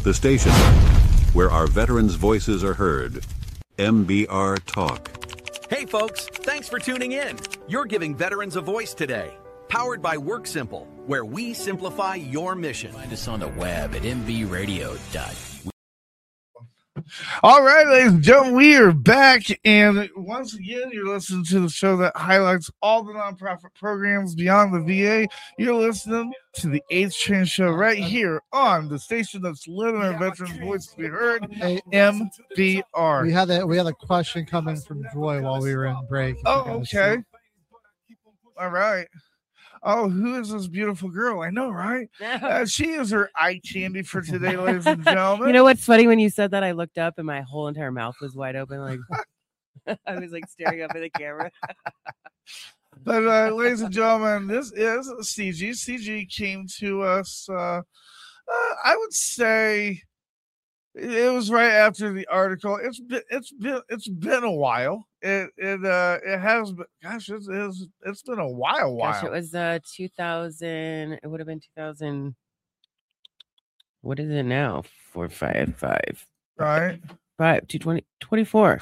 The station where our veterans' voices are heard. MBR Talk. Hey folks, thanks for tuning in. You're giving veterans a voice today. Powered by WorkSimple, where we simplify your mission. Find us on the web at mbradio.com. All right, ladies and gentlemen, we are back, and once again, you're listening to the show that highlights all the nonprofit programs beyond the VA. You're listening to the 8th Train Show right here on the station that's letting our veterans' voice be heard, MBR. We had a question come in from Joy while we were in break. Oh, okay. All right. Oh, who is this beautiful girl? I know, right? She is her eye candy for today, ladies and gentlemen. You know what's funny? When you said that, I looked up and my whole entire mouth was wide open. Like I was like staring up at the camera. But, ladies and gentlemen, this is CG. CG came to us, I would say it was right after the article. It's been a while. It has been, gosh, it's been a while. Gosh, it was 2000. It would have been 2000. What is it now? 455. Right. 220 24.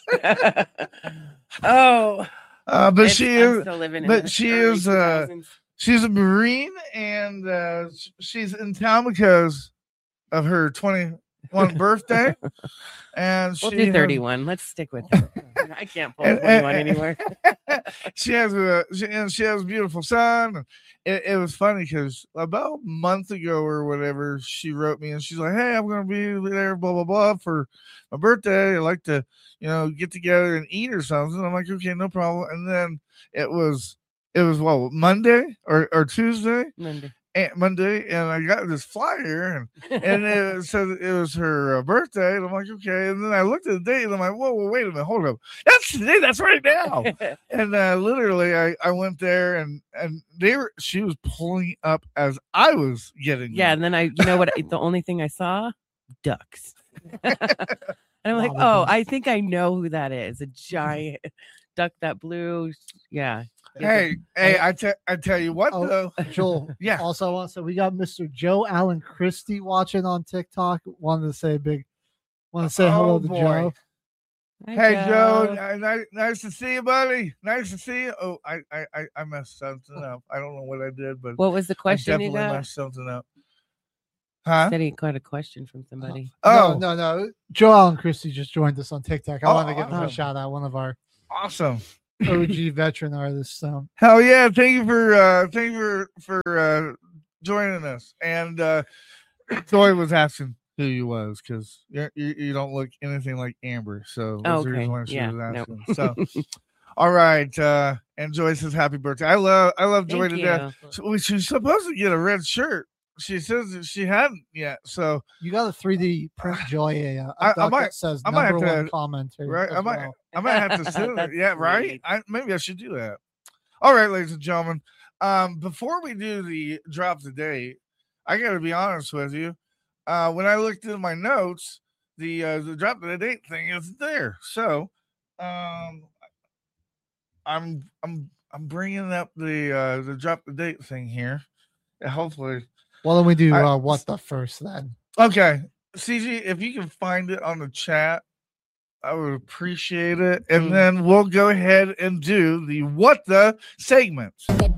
Oh. But she is. But she is. She's a Marine, and she's in town because of her 21 birthday, and we'll do 31. Let's stick with it. I can't pull 21 anymore. She has a beautiful son. It was funny because about a month ago or whatever, she wrote me and she's like, "Hey, I'm going to be there, blah blah blah, for my birthday. I'd like to, get together and eat or something." I'm like, "Okay, no problem." And then it was what, Monday or Tuesday? Monday, and I got this flyer, and it said it was her birthday, and I'm like, okay. And then I looked at the date, and I'm like, whoa, wait a minute, hold up, that's today, that's right now. And literally, I went there, and she was pulling up as I was getting there. And then the only thing I saw, ducks. And I'm like, oh, I think I know who that is, a giant duck that blew. Yeah. Hey, I tell you what, though, Joel. Yeah. Also, we got Mr. Joe Allen Christie watching on TikTok. Wanted to say hello to Joe. Hey, Joe. Nice to see you, buddy. Nice to see you. Oh, I messed something up. I don't know what I did, but what was the question? I definitely messed something up. Huh? Said he got a question from somebody. Oh no. Joe Allen Christie just joined us on TikTok. I want to give him a shout out. One of our awesome OG veteran artists. Hell yeah! Thank you for joining us. And Joy was asking who you was because you don't look anything like Amber. So that's the reason why she was asking. Nope. So all right. And Joy says happy birthday. I love Joy to death. So she's supposed to get a red shirt. She says that she hadn't yet, so you got a 3D print Joy. I might says I might have to comment. Right, I might have to send it. Yeah, right. Maybe I should do that. All right, ladies and gentlemen. Before we do the drop today, I got to be honest with you. When I looked in my notes, the drop the date thing isn't there. So, I'm bringing up the drop the date thing here. Hopefully. Well, then we do what the first then. Okay. CG, if you can find it on the chat, I would appreciate it. And then we'll go ahead and do the what the segment.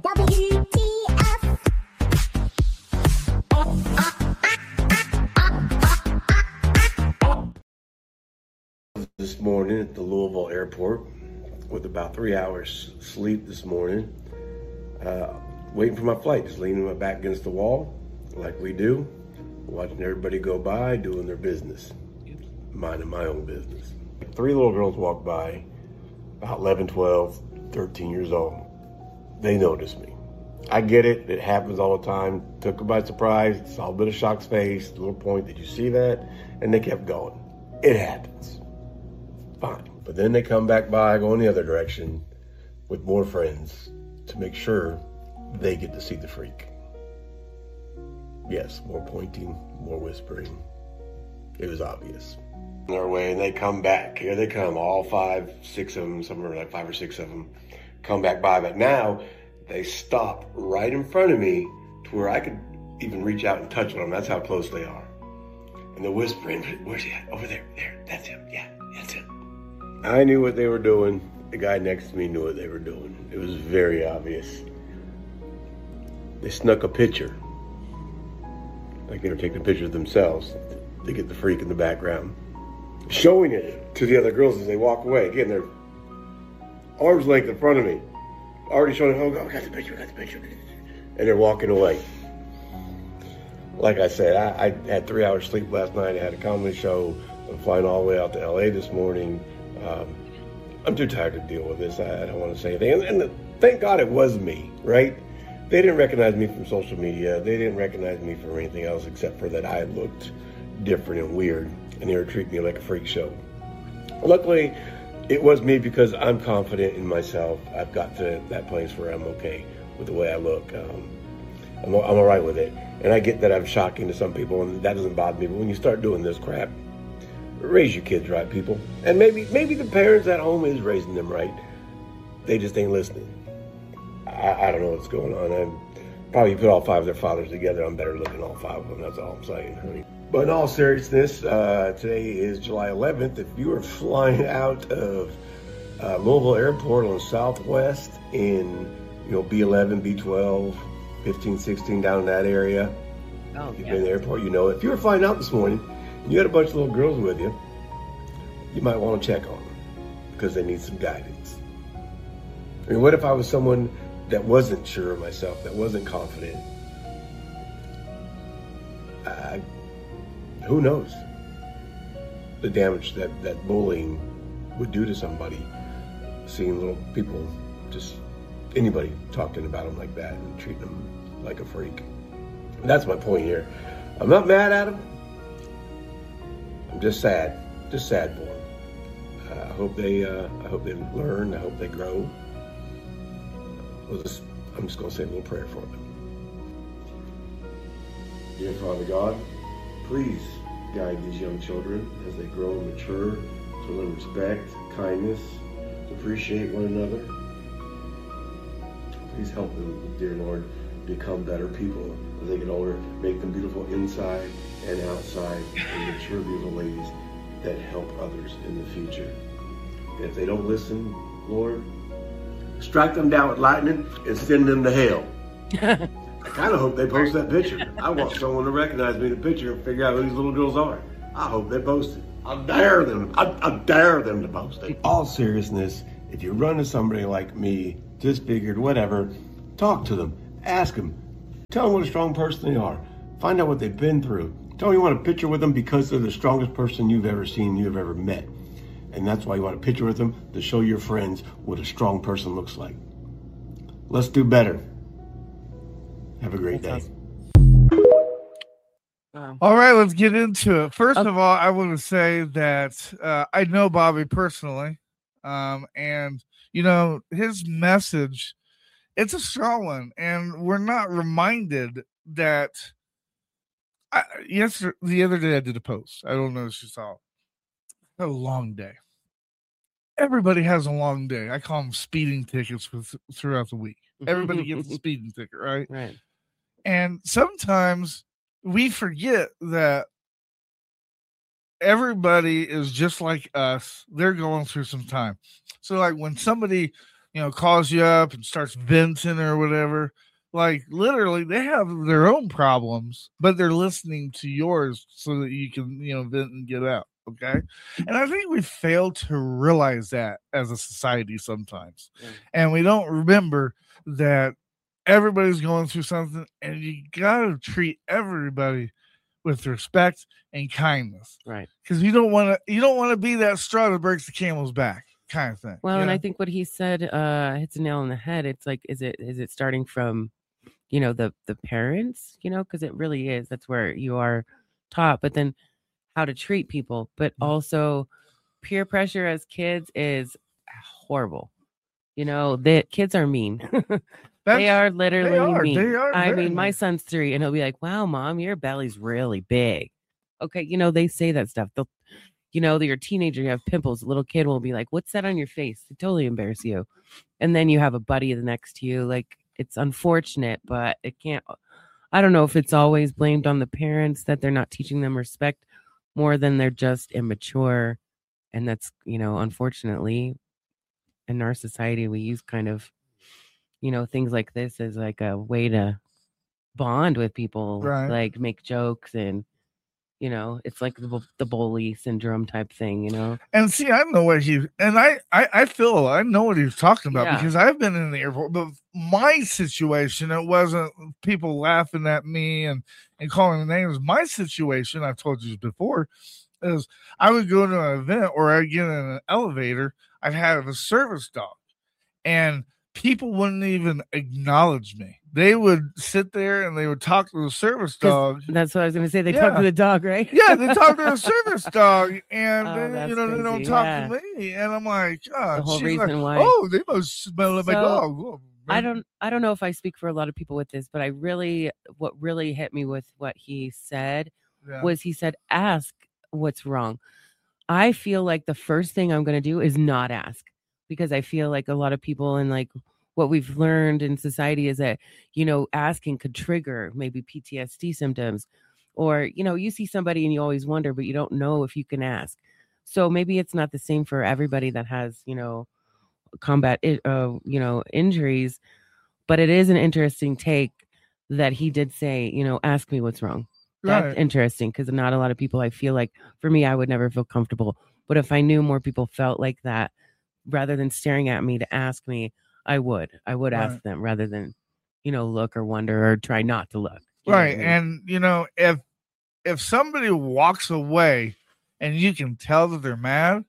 This morning at the Louisville airport with about 3 hours sleep this morning. Waiting for my flight, just leaning my back against the wall like we do, watching everybody go by, doing their business, minding my own business. 3 little girls walked by, about 11, 12, 13 years old. They noticed me. I get it. It happens all the time. Took them by surprise. Saw a bit of shock's face. Little point, did you see that? And they kept going. It happens. Fine. But then they come back by, go in the other direction with more friends to make sure they get to see the freak. Yes, more pointing, more whispering. It was obvious. On their way, and they come back. Here they come, all 5, 6 of them, somewhere like 5 or 6 of them, come back by. But now they stop right in front of me to where I could even reach out and touch them. That's how close they are. And they're whispering, where's he at? Over there, that's him, yeah, that's him. I knew what they were doing. The guy next to me knew what they were doing. It was very obvious. They snuck a picture. Like they were taking a picture of themselves to get the freak in the background. Showing it to the other girls as they walk away. Again, they're arm's length in front of me. Already showing, oh, got the picture. And they're walking away. Like I said, I had 3 hours sleep last night. I had a comedy show. I'm flying all the way out to LA this morning. I'm too tired to deal with this. I don't want to say anything. And thank God it was me, right? They didn't recognize me from social media. They didn't recognize me from anything else except for that I looked different and weird, and they were treating me like a freak show. Luckily, it was me because I'm confident in myself. I've got to that place where I'm okay with the way I look. I'm all right with it. And I get that I'm shocking to some people, and that doesn't bother me. But when you start doing this crap, raise your kids right, people. And maybe the parents at home is raising them right. They just ain't listening. I don't know what's going on. I probably put all 5 of their fathers together. I'm better looking all 5 of them. That's all I'm saying. But in all seriousness, today is July 11th. If you are flying out of Louisville Airport on Southwest in B11, B12, 15, 16 down in that area. If you've been in the airport, you know it. If you were flying out this morning and you had a bunch of little girls with you, you might want to check on them because they need some guidance. I mean, what if I was someone that wasn't sure of myself, that wasn't confident? Who knows the damage that bullying would do to somebody, seeing little people, just anybody talking about them like that and treating them like a freak. That's my point here. I'm not mad at them. I'm just sad for them. I hope they learn. I hope they grow. I'm just gonna say a little prayer for them. Dear Father God, please guide these young children as they grow and mature to learn respect, kindness, to appreciate one another. Please help them, dear Lord, become better people as they get older. Make them beautiful inside and outside, and mature, beautiful ladies that help others in the future. And if they don't listen, Lord, strike them down with lightning and send them to hell. I kind of hope they post that picture. I want someone to recognize me in the picture and figure out who these little girls are. I hope they post it. I dare them to post it. All seriousness, if you run to somebody like me, disfigured, whatever, talk to them, ask them, tell them what a strong person they are, find out what they've been through. Tell them you want a picture with them because they're the strongest person you've ever seen, you've ever met. And that's why you want a picture with them, to show your friends what a strong person looks like. Let's do better. Have a great day. All right, let's get into it. First of all, I want to say that I know Bobby personally. And, his message, it's a strong one. And we're not reminded that. The other day I did a post. I don't know if you saw. A long day. Everybody has a long day. I call them speeding tickets throughout the week. Everybody gets a speeding ticket, right? Right. And sometimes we forget that everybody is just like us. They're going through some time. So like when somebody, calls you up and starts venting or whatever, like literally they have their own problems, but they're listening to yours so that you can, vent and get out. Okay. And I think we fail to realize that as a society sometimes. Yeah. And we don't remember that everybody's going through something, and you got to treat everybody with respect and kindness. Right. Because you don't want to be that straw that breaks the camel's back kind of thing. Well, and I think what he said hits a nail on the head. It's like, is it starting from, the parents, because it really is. That's where you are taught. But then how to treat people, but also peer pressure as kids is horrible. The kids are mean. They are literally mean. My son's 3 and he'll be like, wow, Mom, your belly's really big. Okay. They say that stuff. They'll, you're a teenager, you have pimples. A little kid will be like, what's that on your face? They totally embarrass you. And then you have a buddy next to you. Like, it's unfortunate, but it can't, I don't know if it's always blamed on the parents that they're not teaching them respect, more than they're just immature. And that's, unfortunately, in our society, we use kind of, things like this as like a way to bond with people, Right. like make jokes and, it's like the bully syndrome type thing, And see, I know what I feel I know what he's talking about Yeah. because I've been in the airport, but my situation, it wasn't people laughing at me and calling me names. My situation, I've told you before, is I would go to an event or I'd get in an elevator. I'd have a service dog and people wouldn't even acknowledge me. They would sit there and they would talk to the service 'Cause dog. That's what I was going to say. They talk Yeah. to the dog, right? Yeah, they talk to the service dog, and Oh, they, that's they don't crazy, talk yeah. to me. And I'm like, God, The whole she's like, reason why. oh, they must smell like my So, dog. Oh, I man. don't know if I speak for a lot of people with this, but what really hit me with what he said Yeah. was he said, ask what's wrong. I feel like the first thing I'm going to do is not ask, because I feel like a lot of people and like what we've learned in society is that, asking could trigger maybe PTSD symptoms, or, you see somebody and you always wonder, but you don't know if you can ask. So maybe it's not the same for everybody that has, combat, injuries, but it is an interesting take that he did say, ask me what's wrong. That's Right. interesting, because not a lot of people, I feel like, for me, I would never feel comfortable. But if I knew more people felt like that, rather than staring at me to ask me, I would Right. ask them rather than, look or wonder or try not to look. You know what I Right. mean? And if somebody walks away and you can tell that they're mad,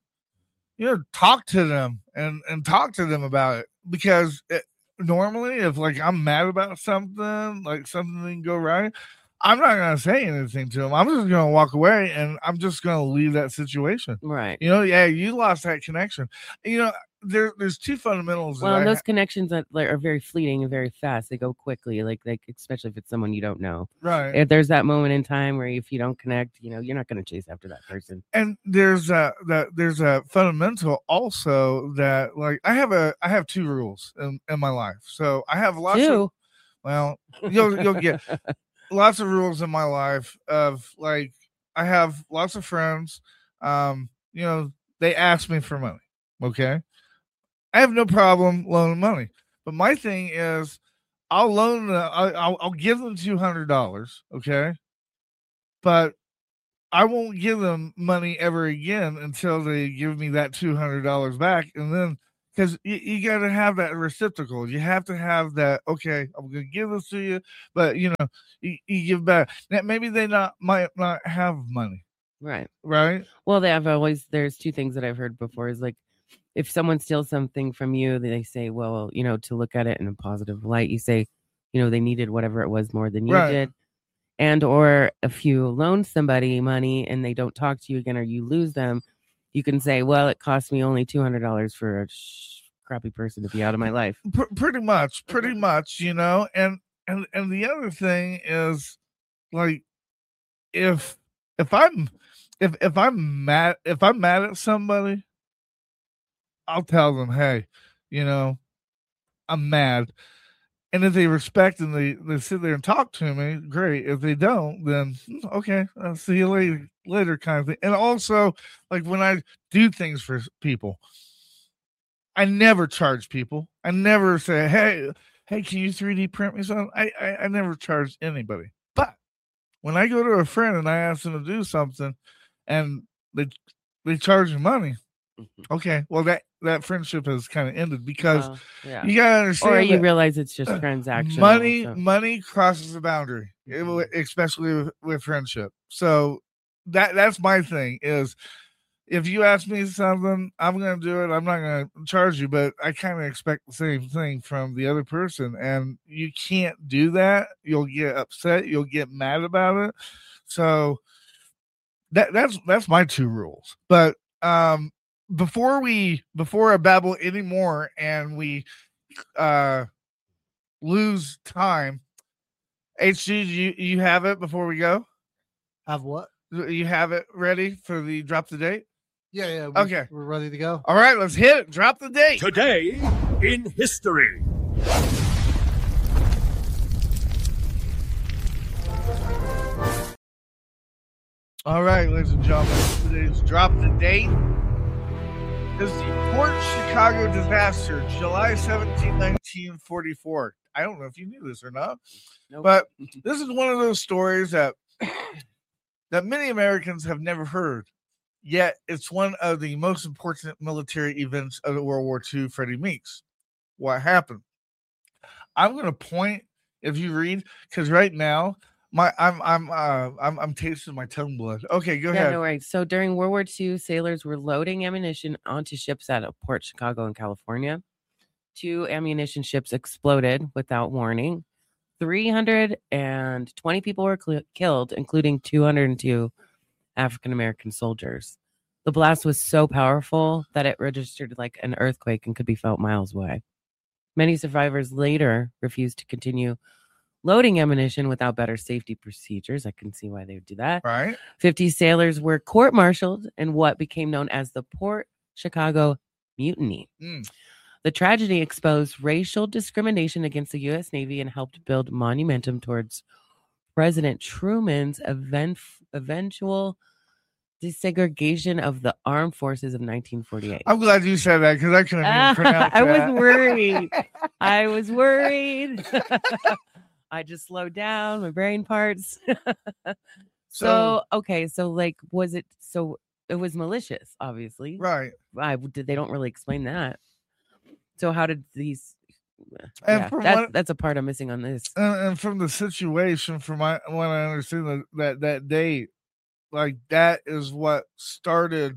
talk to them and talk to them about it, because normally if like I'm mad about something, like something didn't go right, I'm not gonna say anything to them. I'm just gonna walk away and I'm just gonna leave that situation. Right. Yeah, you lost that connection. There's two fundamentals. Well, that and I those connections that like, are very fleeting and very fast. They go quickly, like especially if it's someone you don't know. right. If there's that moment in time where if you don't connect, you're not going to chase after that person. And there's a fundamental also that like I have two rules in my life. So I have lots of Two. well, you'll get lots of rules in my life of like I have lots of friends. They ask me for money. Okay. I have no problem loaning money. But my thing is I'll loan I'll give them $200, okay? But I won't give them money ever again until they give me that $200 back. And then, because you got to have that reciprocal. You have to have that, okay, I'm going to give this to you, but, you give back. Now, maybe they might not have money, Right. right? Well, there's two things that I've heard before is like, if someone steals something from you, they say, well, to look at it in a positive light, you say, they needed whatever it was more than you Right. did. And or if you loan somebody money and they don't talk to you again or you lose them, you can say, well, it cost me only $200 for a crappy person to be out of my life. Pretty much, and the other thing is like if I'm mad at somebody, I'll tell them, hey, I'm mad. And if they respect and they sit there and talk to me, great. If they don't, then okay, I'll see you later kind of thing. And also, like when I do things for people, I never charge people. I never say, hey, can you 3D print me something? I never charge anybody. But when I go to a friend and I ask them to do something and they charge me money, okay, well that friendship has kind of ended because Yeah. you gotta understand Or you that realize it's just transactional. money crosses the boundary, especially with friendship. So that's my thing is if you ask me something, I'm gonna do it. I'm not gonna charge you, but I kind of expect the same thing from the other person, and you can't do that. You'll get upset. You'll get mad about it. So that's my two rules. But before I babble anymore and we lose time, HG, you have it before we go? Have what? You have it ready for the drop the date? Yeah. Okay. We're ready to go. All right, let's hit it. Drop the date. Today in history. All right, ladies and gentlemen, today's drop the date is the Port Chicago disaster, July 17, 1944. I don't know if you knew this or not, Nope. but this is one of those stories that many Americans have never heard. Yet it's one of the most important military events of the World War II. Freddie Meeks. What happened? I'm going to point if you read, because right now I'm tasting my tongue blood. Okay, go Yeah, ahead. no worries. So during World War II, sailors were loading ammunition onto ships at Port Chicago in California. 2 ammunition ships exploded without warning. 320 people were killed, including 202 African American soldiers. The blast was so powerful that it registered like an earthquake and could be felt miles away. Many survivors later refused to continue loading ammunition without better safety procedures. I can see why they would do that. Right. 50 sailors were court-martialed in what became known as the Port Chicago Mutiny. The tragedy exposed racial discrimination against the U.S. Navy and helped build momentum towards President Truman's eventual desegregation of the armed forces of 1948. I'm glad you said that because I couldn't even pronounce I that. was worried. I was worried. I just slowed down my brain parts. So okay, so like, was it? So it was malicious, obviously, Right. They don't really explain that. So how did these? And Yeah, from that's a part I'm missing on this. And from the situation, from what I understand, that day, like that is what started.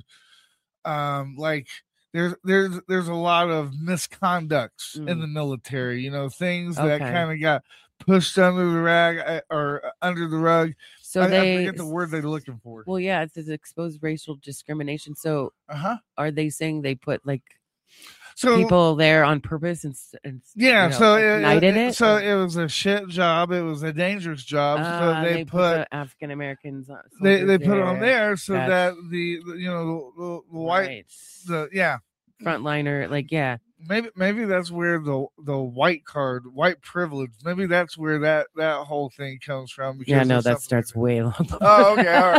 Like there's a lot of misconducts in the military. You know, things that Okay. kind of got pushed under the rag or under the rug. So I they forget the word they're looking for. Well, yeah, it says exposed racial discrimination. So are they saying they put like So- people there on purpose and Yeah, you know, so ignited it? So it was a shit job. It was a dangerous job. So they put put African Americans on. they put it on there so That's that the you know the white right. yeah Frontliner, like maybe that's where the white privilege, maybe that's where that whole thing comes from. Yeah, because no, of that something starts way long before. Oh, okay, all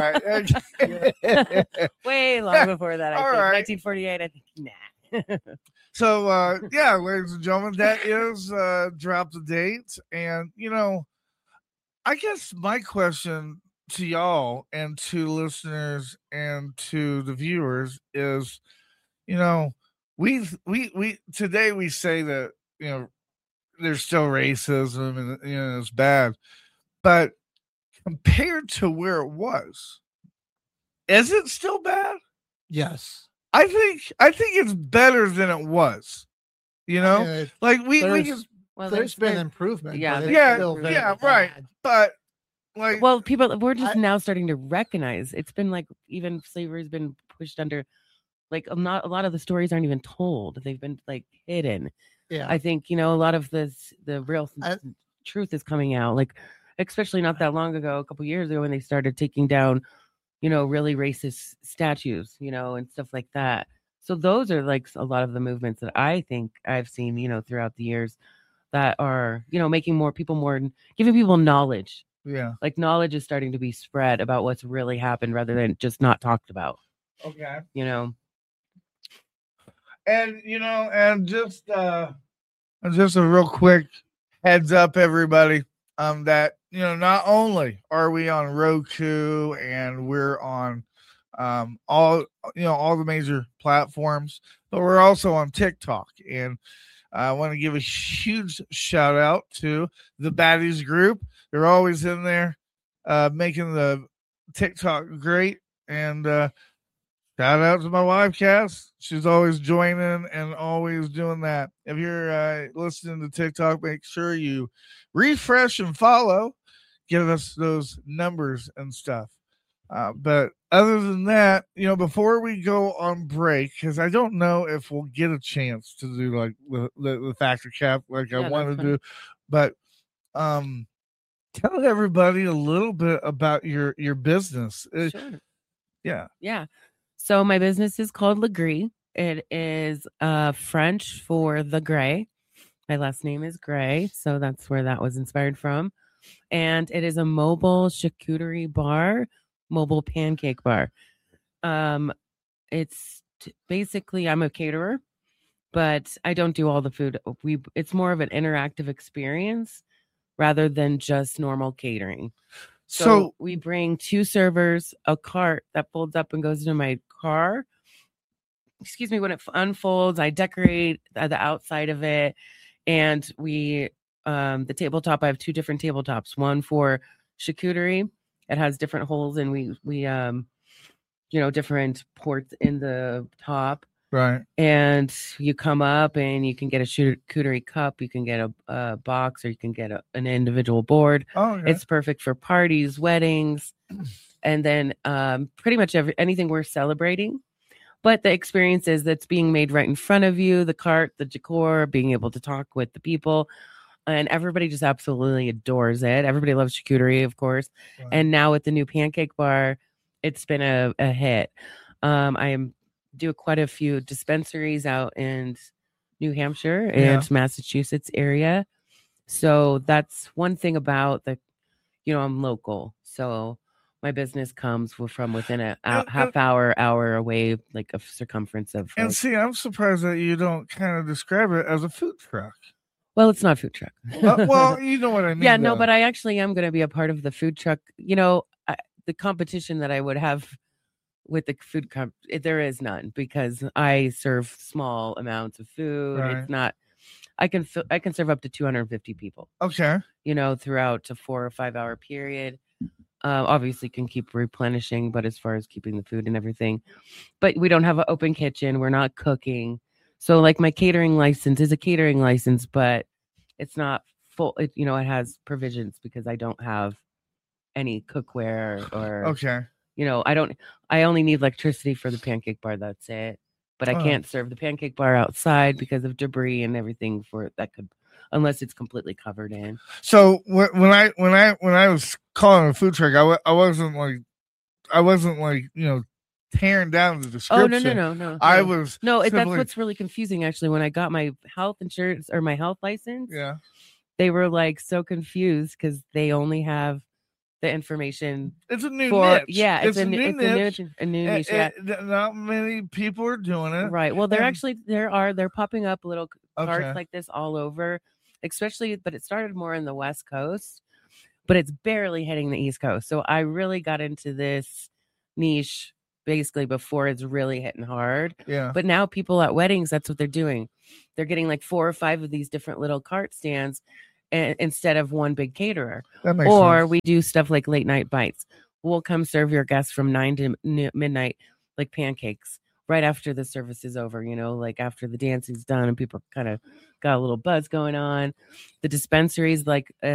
right. way long before that. I All think right. 1948. I think nah. So yeah, ladies and gentlemen, that is drop the date. And you know, I guess my question to y'all and to listeners and to the viewers is, you know, we today we say that, you know, there's still racism and you know it's bad, but compared to where it was, is it still bad? Yes. I think it's better than it was. You know, Yeah, like we there's- can, Well, there's been improvement. Yeah, but it's yeah, still very yeah, right. bad. But like, well, we're just now starting to recognize it's been like even slavery's been pushed under, like a lot of the stories aren't even told. They've been like hidden. Yeah. I think, you know, a lot of the real truth is coming out, like especially not that long ago, a couple years ago, when they started taking down, you know, really racist statues, you know, and stuff like that. So those are like a lot of the movements that I think I've seen, you know, throughout the years that are, you know, making giving people knowledge. Yeah. Like knowledge is starting to be spread about what's really happened rather than just not talked about. Okay. You know. And you know, and just a real quick heads up, everybody, that you know, not only are we on Roku and we're on all the major platforms, but we're also on TikTok. And I want to give a huge shout out to the Baddies group. They're always in there making the TikTok great. And shout out to my wife, Cass. She's always joining and always doing that. If you're listening to TikTok, make sure you refresh and follow. Give us those numbers and stuff. But other than that, you know, before we go on break, because I don't know if we'll get a chance to do like the factor cap like I wanted to do, but tell everybody a little bit about your business. Sure. Yeah. Yeah. So my business is called Legree. It is French for the gray. My last name is Gray, so that's where that was inspired from. And it is a mobile charcuterie bar mobile pancake bar. It's basically I'm a caterer, but I don't do all the food. It's more of an interactive experience rather than just normal catering. So we bring 2 servers, a cart that folds up and goes into my car. Excuse me, when it unfolds, I decorate the outside of it, and we the tabletop. I have 2 different tabletops. One for charcuterie. It has different holes, and we different ports in the top. Right. And you come up and you can get a charcuterie cup, you can get a box, or you can get an individual board. Oh, okay. It's perfect for parties, weddings, and then pretty much anything we're celebrating. But the experience is that's being made right in front of you, the cart, the decor, being able to talk with the people. And everybody just absolutely adores it. Everybody loves charcuterie, of course. Right. And now with the new pancake bar, it's been a hit. I do quite a few dispensaries out in New Hampshire and Massachusetts area. So that's one thing about I'm local. So my business comes from within a half hour away, like a circumference of. And see, I'm surprised that you don't kind of describe it as a food truck. Well, it's not a food truck. Well, you know what I mean. Yeah, no, but I actually am going to be a part of the food truck. The competition that I would have with the food there is none, because I serve small amounts of food. Right. It's not. I can serve up to 250 people. Okay. Throughout a 4 or 5 hour period. Obviously can keep replenishing, but as far as keeping the food and everything, but we don't have an open kitchen. We're not cooking. So like my catering license is a catering license, but it's not full. It has provisions because I don't have any cookware or. Okay. I only need electricity for the pancake bar. That's it. But I can't serve the pancake bar outside because of debris and everything unless it's completely covered in. So when I was calling a food truck, I wasn't like tearing down the description. Oh no. I was that's what's really confusing actually. When I got my health insurance or my health license, they were like so confused because they only have the information. It's a new niche. Yeah, it's a new niche. A new niche. Yeah. Not many people are doing it. Right. Well, they're popping up little carts like this all over, but it started more in the West Coast, but it's barely hitting the East Coast. So I really got into this niche basically before it's really hitting hard. Yeah. But now people at weddings, that's what they're doing. They're getting like 4 or 5 of these different little cart stands instead of one big caterer. That makes sense. We do stuff like late night bites. We'll come serve your guests from 9 to midnight, like pancakes, right after the service is over, like after the dancing's done and people kind of got a little buzz going on. The dispensaries, like